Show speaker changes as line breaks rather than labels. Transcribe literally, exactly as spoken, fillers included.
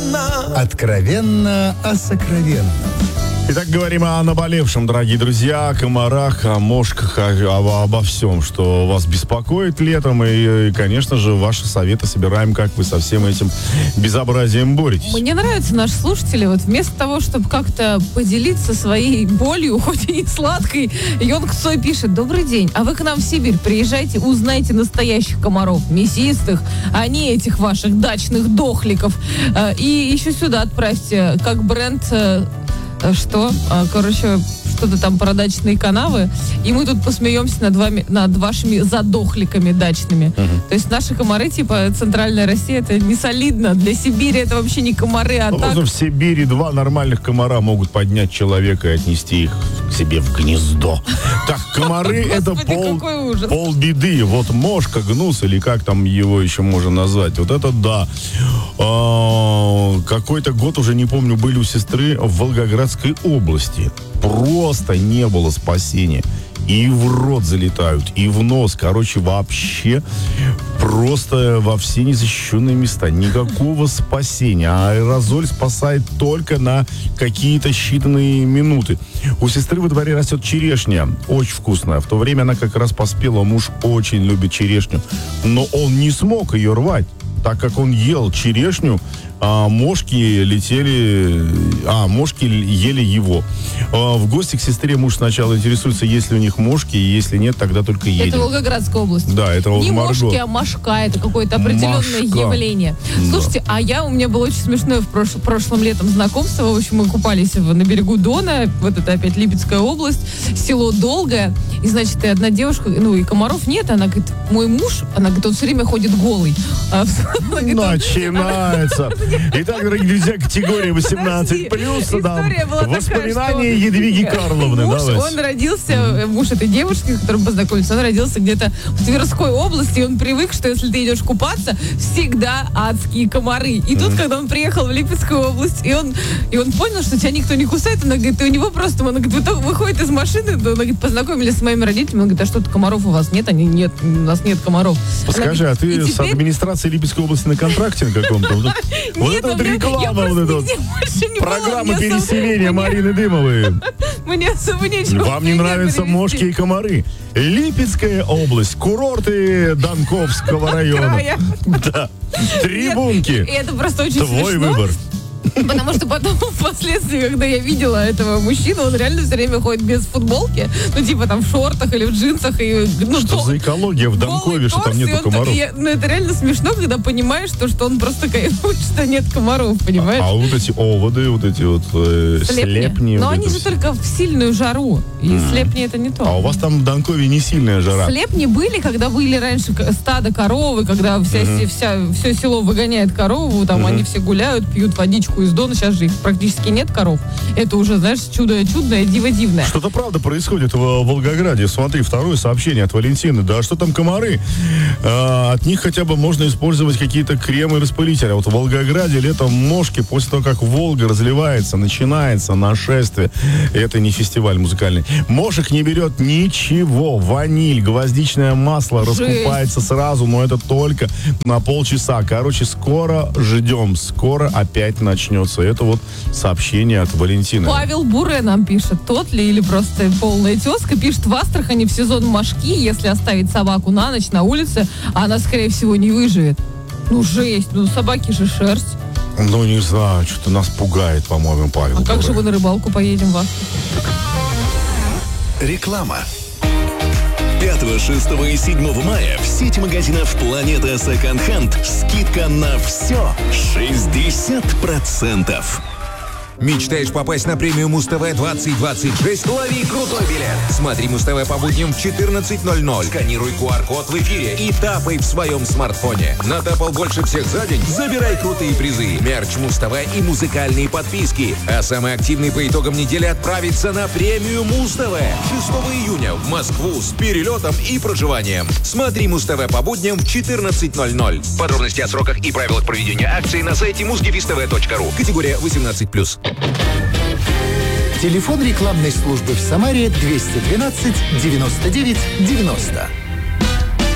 откровенно.
Откровенно о сокровенном.
Итак, говорим о наболевшем, дорогие друзья, о комарах, о мошках, о, о- обо всем, что вас беспокоит летом. И, и, конечно же, ваши советы собираем, как вы со всем этим безобразием боретесь.
Мне нравятся наши слушатели. Вот вместо того, чтобы как-то поделиться своей болью, хоть и не сладкой, Йонг Цой пишет: добрый день, а вы к нам в Сибирь приезжайте, узнайте настоящих комаров, мясистых, а не этих ваших дачных дохликов. Э, И еще сюда отправьте, как бренд... э, Что? А, Короче, что-то там про дачные канавы. И мы тут посмеемся над вами, над вашими задохликами дачными. То есть наши комары, типа центральная Россия, это не солидно. Для Сибири это вообще не комары, а
Ну,
так...
просто в Сибири два нормальных комара могут поднять человека и отнести их к себе в гнездо. Так, комары это
Господи,
пол,
какой ужас.
полбеды. Вот мошка, гнус, или как там его еще можно назвать. Вот это да. А, Какой-то год, уже не помню, были у сестры в Волгоградской области. Просто не было спасения. И в рот залетают, и в нос. Короче, вообще просто во все незащищенные места. Никакого спасения. А аэрозоль спасает только на какие-то считанные минуты. У сестры во дворе растет черешня. Очень вкусная. В то время она как раз поспела. Муж очень любит черешню. Но он не смог ее рвать, так как он ел черешню, а мошки летели, а мошки ели его. А, в гости к сестре муж сначала интересуется, есть ли у них мошки, и если нет, тогда только едем.
Это Волгоградская область.
Да, это
Не
Марго.
мошки, а мошка. Это какое-то определенное
Мошка.
явление. Слушайте, а я, у меня было очень смешное в прош- прошлом летом знакомство. В общем, мы купались в- на берегу Дона. Вот это опять Липецкая область. Село Долгое. И, значит, и одна девушка, ну, и комаров нет. Она говорит, мой муж, она говорит, он все время ходит голый. А, она говорит, он-
Начинается. Итак, дорогие друзья, категория восемнадцать плюс.
История была такая,
Воспоминания
что
Едвиги Карловны.
Муж,
Давайте.
он родился, э, муж этой девушки, с которой познакомились, он родился где-то в Тверской области, и он привык, что если ты идешь купаться, всегда адские комары. И тут, когда он приехал в Липецкую область, и он, и он понял, что тебя никто не кусает, она говорит, и у него просто, она говорит, вы только выходит из машины, да, она говорит, познакомились с моими родителями, он говорит, а что-то комаров у вас нет? Они, нет, у нас нет комаров. Она
Скажи,
говорит,
а ты
«И
с
теперь...»
администрацией Липецкой области на контракте на каком-то? Вот вот
Нет,
это вот
он говорит,
реклама,
я
вот
просто
это вот.
нигде больше не была,
Программа
мне особо-
переселения
мне-
Марины Дымовой.
Мне особо нечего.
Вам не
пример
нравятся
привести.
мошки и комары? Липецкая область, курорты Донковского района.
Края.
Да. Трибунки.
И это просто очень
Твой
смешно.
выбор.
Потому что потом, впоследствии, когда я видела этого мужчину, он реально все время ходит без футболки, ну, типа там в шортах или в джинсах. И, ну,
Что
то-
за экология в
голый
Донкове, что там
торс, и
нету
он
комаров?
так- я- ну, это реально смешно, когда понимаешь, то, что он просто кайфует, что нет комаров, понимаешь?
А вот эти оводы, вот эти вот э, слепни.
Но
вот
они
это
же
всё.
только в сильную жару. И слепни это не то.
А у вас там в Донкове не сильная жара.
Слепни были, когда были раньше к- стадо коровы, когда вся, се- вся, все село выгоняет корову, там они все гуляют, пьют водичку из дона, сейчас же их практически нет коров. Это уже, знаешь, чудо чудное, диво дивное.
Что-то правда происходит в Волгограде. Смотри, второе сообщение от Валентины. Да что там комары? А, от них хотя бы можно использовать какие-то кремы и распылители. А вот в Волгограде летом мошки, после того, как Волга разливается, начинается нашествие. Это не фестиваль музыкальный. Мошек не берет ничего. Ваниль, гвоздичное масло
Жесть.
раскупается сразу, но это только на полчаса. Короче, скоро ждем. Скоро опять начнется. Это вот сообщение от Валентины.
Павел Буре нам пишет, тот ли или просто полная тезка, пишет, в Астрахани в сезон мошки, если оставить собаку на ночь на улице, она, скорее всего, не выживет. Ну, жесть, ну, собаки же шерсть.
Ну, не знаю, что-то нас пугает, по-моему, Павел.
А как же
Буре.
мы на рыбалку поедем в Астрахань?
Реклама. пятого-шестого и седьмого мая в сети магазинов «Планета Секонд Хенд» скидка на все шестьдесят процентов.
Мечтаешь попасть на премию Муз-ТВ двадцать двадцать шесть? Лови крутой билет! Смотри Муз-ТВ по будням в четырнадцать ноль ноль. Сканируй ку ар код в эфире и тапай в своем смартфоне. Натапал больше всех за день? Забирай крутые призы. Мерч Муз-ТВ и музыкальные подписки. А самый активный по итогам недели отправится на премию Муз-ТВ. шестого июня в Москву с перелетом и проживанием. Смотри Муз-ТВ по будням в четырнадцать ноль ноль. Подробности о сроках и правилах проведения акции на сайте музгифиств точка ру. Категория восемнадцать плюс.
Телефон рекламной службы в Самаре двести двенадцать девяносто девять девяносто.